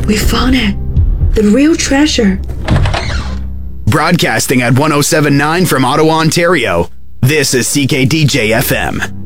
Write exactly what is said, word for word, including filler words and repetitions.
We found it. The real treasure. Broadcasting at one oh seven point nine from Ottawa, Ontario, this is C K D J F M.